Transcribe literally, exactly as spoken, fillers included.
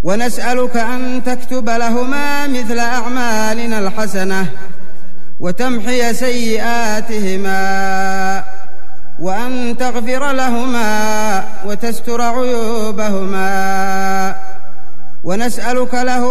ونسألك أن تكتب لهما مثل أعمالنا الحسنة وتمحي سيئاتهما، وأن تغفر لهما وتستر عيوبهما، ونسألك له